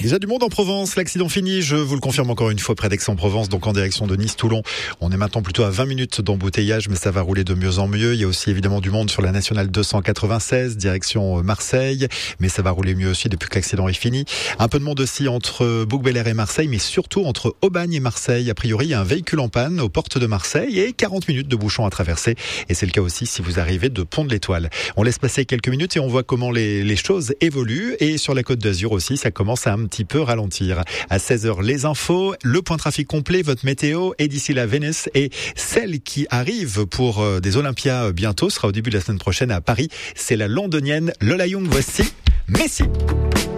Déjà du monde en Provence, l'accident fini, je vous le confirme encore une fois, près d'Aix-en-Provence, donc en direction de Nice-Toulon. On est maintenant plutôt à 20 minutes d'embouteillage, mais ça va rouler de mieux en mieux. Il y a aussi évidemment du monde sur la nationale 296, direction Marseille, mais ça va rouler mieux aussi depuis que l'accident est fini. Un peu de monde aussi entre Bouc-Bel-Air et Marseille, mais surtout entre Aubagne et Marseille. A priori, il y a un véhicule en panne aux portes de Marseille et 40 minutes de bouchon à traverser. Et c'est le cas aussi si vous arrivez de Pont de l'Étoile. On laisse passer quelques minutes et on voit comment les choses évoluent. Et sur la Côte d'Azur aussi, ça commence à un petit peu ralentir. À 16h, les infos, le point trafic complet, votre météo, et d'ici là, Venus et celle qui arrive pour des Olympias bientôt, sera au début de la semaine prochaine à Paris. C'est la londonienne Lola Young. Voici Messi.